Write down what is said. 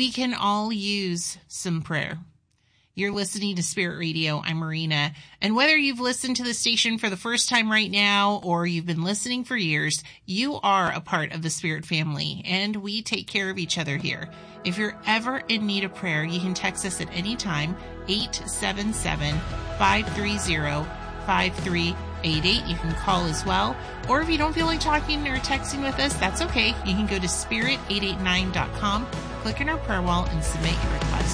We can all use some prayer. You're listening to Spirit Radio. I'm Marina. And whether you've listened to the station for the first time right now or you've been listening for years, you are a part of the Spirit family, and we take care of each other here. If you're ever in need of prayer, you can text us at any time, 877-530-5388. You can call as well. Or if you don't feel like talking or texting with us, that's okay. You can go to spirit889.com, click on our prayer wall, and submit your request.